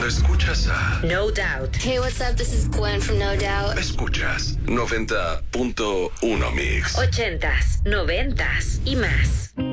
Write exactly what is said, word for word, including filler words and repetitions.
escuchas a No Doubt. Hey, what's up? This is Gwen from No Doubt. Escuchas noventa punto uno Mix. Ochentas, noventas y más.